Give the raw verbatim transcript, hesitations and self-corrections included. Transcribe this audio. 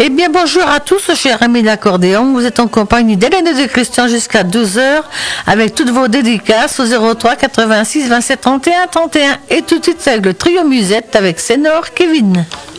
Eh bien, bonjour à tous, chers amis d'accordéon. Vous êtes en compagnie d'Hélène et de Christian jusqu'à douze heures avec toutes vos dédicaces au zéro trois quatre-vingt-six vingt-sept trente et un trente et un. Et tout de suite, c'est avec le trio Musette avec Sénor Kevin.